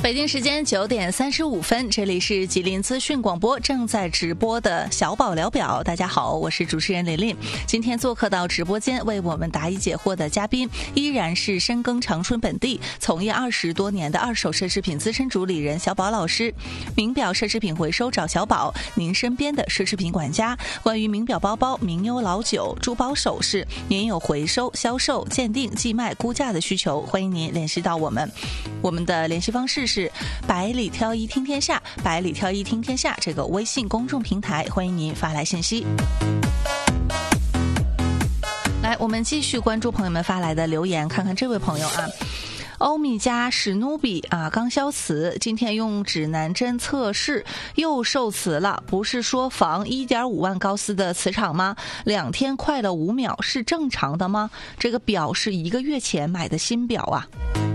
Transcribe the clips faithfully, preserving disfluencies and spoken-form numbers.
北京时间九点三十五分，这里是吉林资讯广播正在直播的小宝聊表。大家好，我是主持人琳琳。今天做客到直播间为我们答疑解惑的嘉宾，依然是深耕长春本地、从业二十多年的二手奢侈品资深主理人小宝老师。名表奢侈品回收找小宝，您身边的奢侈品管家。关于名表包包、名优老酒、珠宝首饰，您有回收、销售、鉴定、寄卖、估价的需求，欢迎您联系到我们。我们的联系方式是百里挑一听天下，百里挑一听天下这个微信公众平台，欢迎您发来信息。来，我们继续关注朋友们发来的留言，看看这位朋友啊，欧米茄史努比啊，刚消磁，今天用指南针测试又受磁了，不是说防 一点五万高斯的磁场吗？两天快了五秒是正常的吗？这个表是一个月前买的新表啊。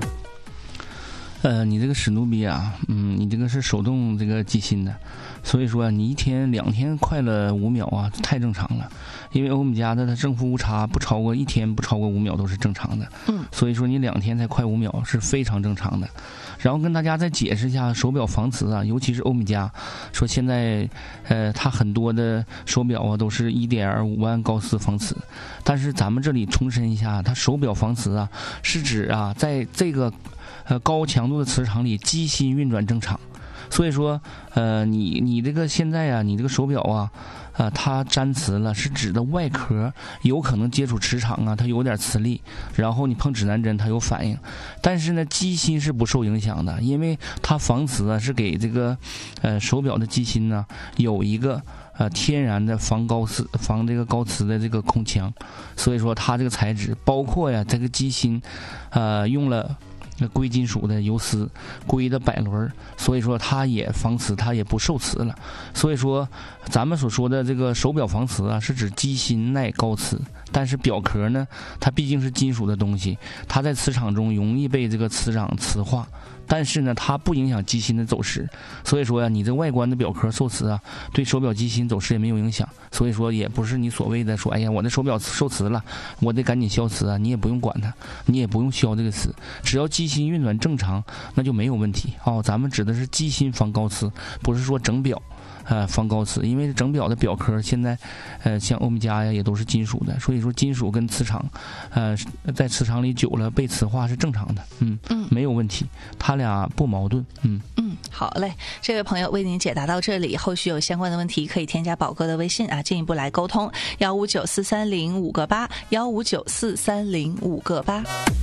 呃，你这个史努比啊，嗯，你这个是手动这个机芯的，所以说你一天两天快了五秒啊，太正常了。因为欧米茄的它正负误差不超过一天不超过五秒都是正常的，嗯，所以说你两天才快五秒是非常正常的。然后跟大家再解释一下手表防磁啊，尤其是欧米茄，说现在呃它很多的手表啊都是 一点五万高斯防磁，但是咱们这里重申一下，它手表防磁啊是指啊在这个呃高强度的磁场里机芯运转正常。所以说，呃，你你这个现在啊，你这个手表啊，呃，它沾磁了，是指的外壳有可能接触磁场啊，它有点磁力，然后你碰指南针它有反应，但是呢，机芯是不受影响的，因为它防磁啊是给这个呃手表的机芯呢有一个呃天然的防高磁防这个高磁的这个空腔，所以说它这个材质包括呀这个机芯，呃用了那硅金属的游丝，硅的摆轮，所以说它也防磁，它也不受磁了。所以说，咱们所说的这个手表防磁啊，是指机芯耐高磁，但是表壳呢，它毕竟是金属的东西，它在磁场中容易被这个磁场磁化。但是呢，它不影响机芯的走势，所以说呀、啊，你这外观的表壳受磁啊，对手表机芯走势也没有影响。所以说，也不是你所谓的说，哎呀，我的手表受磁了，我得赶紧消磁啊，你也不用管它，你也不用消这个磁，只要机芯运转正常，那就没有问题哦。咱们指的是机芯防高磁，不是说整表。呃，防高磁，因为整表的表壳现在，呃，像欧米茄呀，也都是金属的，所以说金属跟磁场，呃，在磁场里久了被磁化是正常的，嗯嗯，没有问题，它俩不矛盾，嗯嗯，好嘞，这位朋友为您解答到这里，后续有相关的问题可以添加宝哥的微信啊，进一步来沟通，幺五九四三零五个八，幺五九四三零五个八。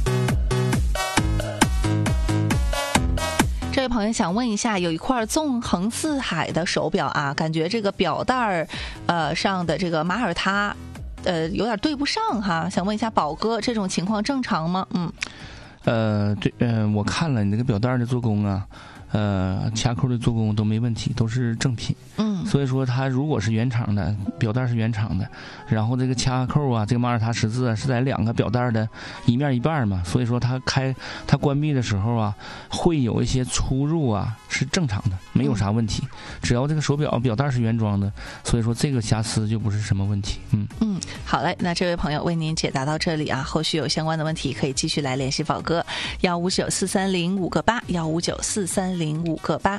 这位朋友想问一下，有一块纵横四海的手表啊，感觉这个表带儿呃上的这个马耳他呃有点对不上哈，想问一下宝哥，这种情况正常吗？嗯， 呃对，嗯、呃，我看了你这个表带的做工啊，呃，卡扣的做工都没问题，都是正品。嗯，所以说它如果是原厂的表带是原厂的，然后这个卡扣啊，这个马耳他十字啊是在两个表带的一面一半嘛，所以说它开它关闭的时候啊，会有一些出入啊，是正常的，没有啥问题。只要这个手表表带是原装的，所以说这个瑕疵就不是什么问题。嗯嗯，好嘞，那这位朋友为您解答到这里啊，后续有相关的问题可以继续来联系宝哥，幺五九四三零五个八，幺五九四三零五个八。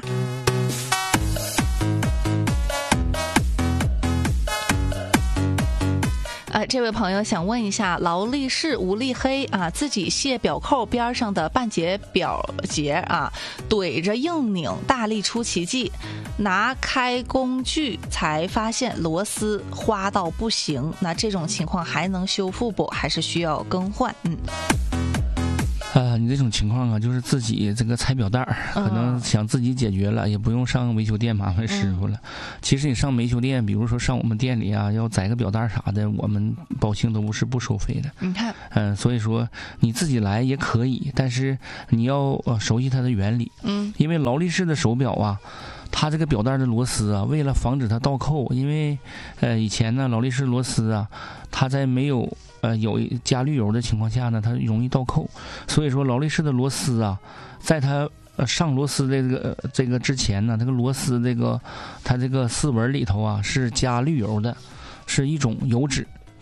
呃，这位朋友想问一下，劳力士无力黑啊，自己卸表扣边上的半截表节啊，怼着硬拧，大力出奇迹，拿开工具才发现螺丝花到不行，那这种情况还能修复不？还是需要更换？嗯。 呃，你这种情况啊，就是自己这个拆表带儿，可能想自己解决了，也不用上维修店麻烦师傅了。嗯、其实你上维修店，比如说上我们店里啊，要载个表带啥的，我们保兴都是不收费的。你看，嗯、呃，所以说你自己来也可以，但是你要呃熟悉它的原理。嗯，因为劳力士的手表啊。它这个表带的螺丝啊，为了防止它倒扣，因为呃以前呢劳力士螺丝啊，它在没有呃有加滤油的情况下呢，它容易倒扣，所以说劳力士的螺丝啊，在它呃上螺丝的这个、呃、这个之前呢，这个螺丝这个它这个丝纹里头啊是加滤油的，是一种油脂。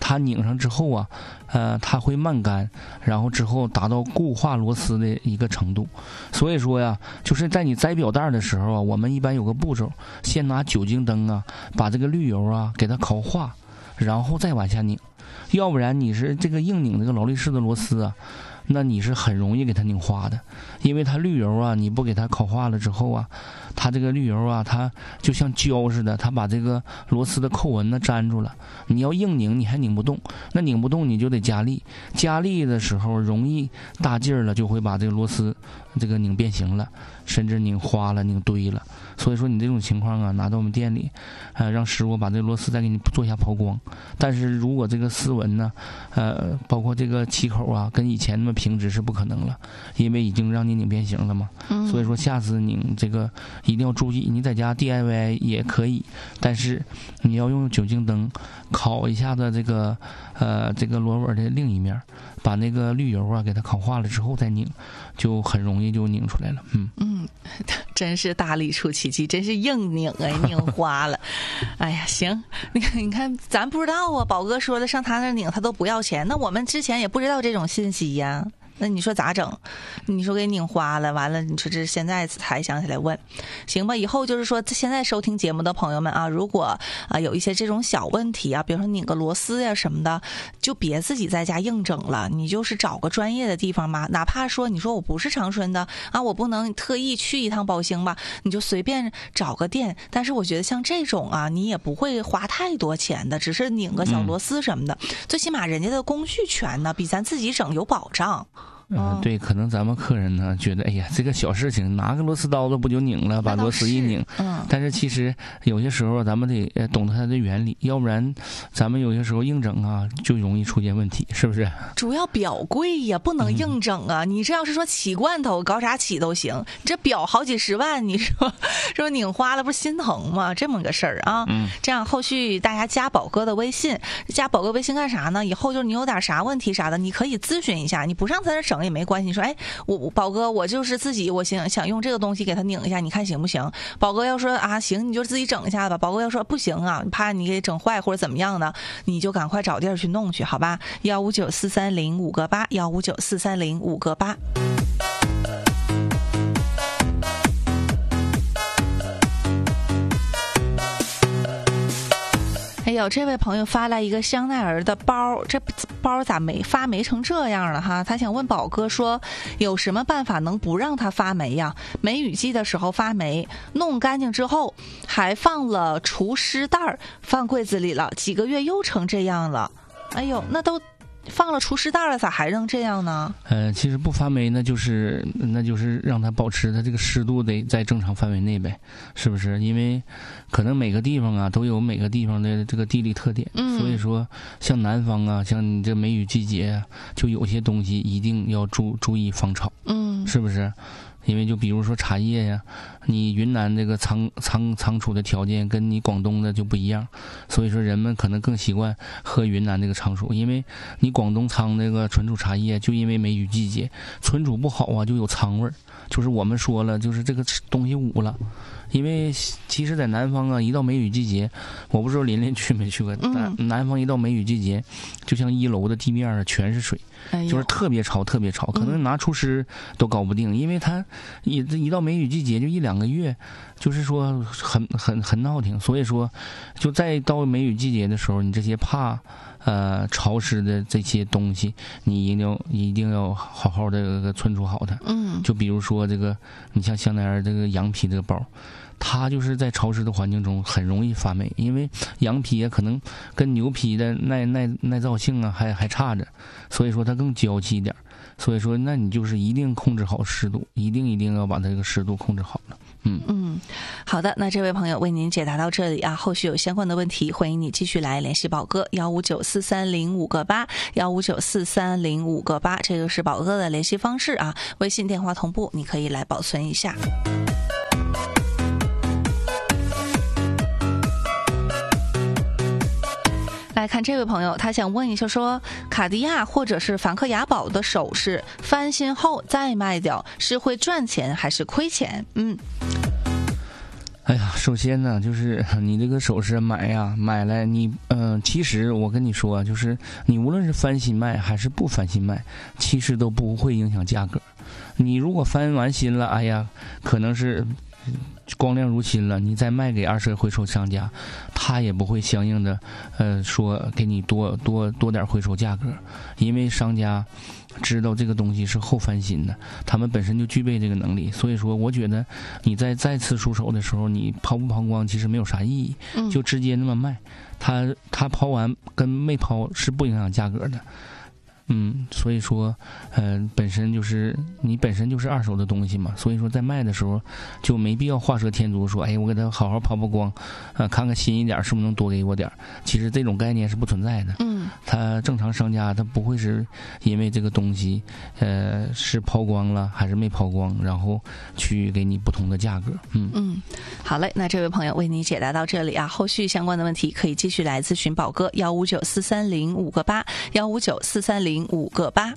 它拧上之后啊，呃，它会慢干，然后之后达到固化螺丝的一个程度。所以说呀，就是在你摘表带的时候啊，我们一般有个步骤，先拿酒精灯啊，把这个滤油啊给它烤化，然后再往下拧。要不然你是这个硬拧这个劳力士的螺丝啊，那你是很容易给它拧花的，因为它滤油啊，你不给它烤化了之后啊，它这个滤油啊，它就像胶似的，它把这个螺丝的扣纹呢粘住了。你要硬拧，你还拧不动，那拧不动你就得加力，加力的时候容易大劲儿了，就会把这个螺丝这个拧变形了，甚至拧花了、拧堆了。所以说你这种情况啊，拿到我们店里，呃，让师傅把这个螺丝再给你做一下抛光。但是如果这个丝纹呢，呃，包括这个气口啊，跟以前那么平直是不可能了，因为已经让你拧变形了嘛。嗯、所以说下次拧这个一定要注意，你在家 D I Y 也可以，但是你要用酒精灯烤一下子这个呃这个螺纹的另一面，把那个滤油啊给它烤化了之后再拧，就很容易就拧出来了。嗯嗯，真是大力出奇迹，真是硬拧啊，拧花了。哎呀，行，你看你看，咱不知道啊，宝哥说的上他那拧他都不要钱，那我们之前也不知道这种信息呀。那你说咋整？你说给拧花了，完了，你说这现在才想起来问，行吧？以后就是说，现在收听节目的朋友们啊，如果啊有一些这种小问题啊，比如说拧个螺丝呀、啊、什么的，就别自己在家硬整了，你就是找个专业的地方嘛。哪怕说你说我不是长春的啊，我不能特意去一趟宝兴吧，你就随便找个店。但是我觉得像这种啊，你也不会花太多钱的，只是拧个小螺丝什么的，嗯、最起码人家的工序全呢，比咱自己整有保障。 嗯、呃，对，可能咱们客人呢觉得，哎呀，这个小事情，拿个螺丝刀子不就拧了，把螺丝一拧。嗯。但是其实有些时候咱们得懂得它的原理，要不然咱们有些时候硬整啊，就容易出现问题，是不是？ 主要表贵呀，不能硬整啊！嗯、你这要是说起罐头，搞啥起都行，这表好几十万，你说说拧花了不是心疼吗？这么个事儿啊。嗯。这样后续大家加宝哥的微信，加宝哥微信干啥呢？以后就是你有点啥问题啥的，你可以咨询一下，你不上他那整也没关系。你说，哎，我我宝哥，我就是自己，我想想用这个东西给他拧一下，你看行不行？宝哥要说啊行，你就自己整一下吧。宝哥要说不行啊，怕你给整坏或者怎么样的，你就赶快找地儿去弄去，好吧？幺五九四三零五个八，幺五九四三零五个八。哎呦，这位朋友发来一个香奈儿的包，这包咋没发霉成这样了哈？他想问宝哥说，有什么办法能不让它发霉呀？梅雨季的时候发霉，弄干净之后还放了除湿袋放柜子里了，几个月又成这样了。哎呦，那都放了除湿袋了，咋还能这样呢？ 呃，其实不发霉呢，就是那就是让它保持它这个湿度得在正常范围内呗，是不是？因为可能每个地方啊都有每个地方的这个地理特点，嗯、所以说像南方啊，像你这梅雨季节啊，就有些东西一定要注注意防潮，嗯，是不是？因为就比如说茶叶呀，你云南这个藏藏藏储的条件跟你广东的就不一样，所以说人们可能更习惯喝云南这个藏储，因为你广东仓那个存储茶叶，就因为梅雨季节存储不好啊，就有苍味儿，就是我们说了，就是这个东西捂了。因为其实在南方啊，一到梅雨季节，我不知道琳琳去没去过，但南方一到梅雨季节，就像一楼的地面啊全是水，就是特别潮特别潮，可能拿除湿都搞不定，因为它一一到梅雨季节就一两个月，就是说很很很闹挺，所以说就再到梅雨季节的时候，你这些怕呃潮湿的这些东西，你一定要一定要好好的存储好它。嗯，就比如说这个，你像香奈儿这个羊皮这个包。它就是在潮湿的环境中很容易发霉，因为羊皮啊可能跟牛皮的耐耐耐造性啊还还差着，所以说它更娇气一点。所以说，那你就是一定控制好湿度，一定一定要把它这个湿度控制好了。嗯嗯，好的，那这位朋友为您解答到这里啊，后续有相关的问题，欢迎你继续来联系宝哥，幺五九四三零五个八，幺五九四三零五个八，这个是宝哥的联系方式啊，微信电话同步，你可以来保存一下。来看这位朋友，他想问一下说，卡地亚或者是梵克雅宝的首饰翻新后再卖掉是会赚钱还是亏钱？嗯， 哎呀，首先呢，就是你这个首饰买呀，买来你，嗯、呃，其实我跟你说，就是你无论是翻新卖还是不翻新卖，其实都不会影响价格。你如果翻完新了，哎呀，可能是光亮如新了，你再卖给二手回收商家，他也不会相应的，呃，说给你多多多点回收价格，因为商家知道这个东西是后翻新的，他们本身就具备这个能力，所以说我觉得你在再次出手的时候，你抛不抛光其实没有啥意义，就直接那么卖，他他抛完跟没抛是不影响价格的。嗯，所以说，呃，本身就是你本身就是二手的东西嘛，所以说在卖的时候就没必要画蛇添足，说，哎，我给他好好抛抛光，啊，看看新一点是不是能多给我点。其实这种概念是不存在的。嗯，他正常商家他不会是因为这个东西，呃，是抛光了还是没抛光，然后去给你不同的价格。嗯嗯，好嘞，那这位朋友为你解答到这里啊，后续相关的问题可以继续来咨询宝哥幺五九四三零五个八幺五九四三零。五个八，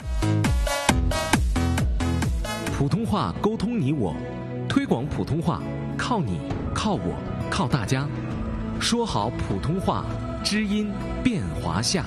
普通话沟通你我，推广普通话靠你靠我靠大家，说好普通话，知音变华夏。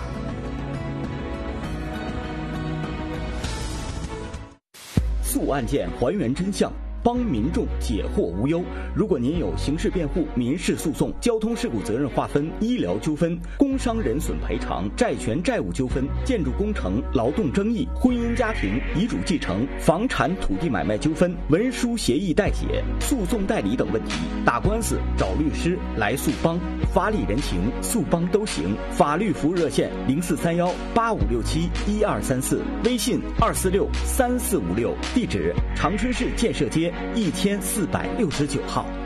诉案件还原真相，帮民众解惑无忧。如果您有刑事辩护、民事诉讼、交通事故责任划分、医疗纠纷、工伤人损赔偿、债权债务纠纷、建筑工程、劳动争议、婚姻家庭、遗嘱继承、房产土地买卖纠纷、文书协议代写、诉讼代理等问题，打官司找律师来诉帮，法理人情诉帮都行。法律服务热线零四三幺八五六七一二三四，微信二四六三四五六，地址长春市建设街一千四百六十九号。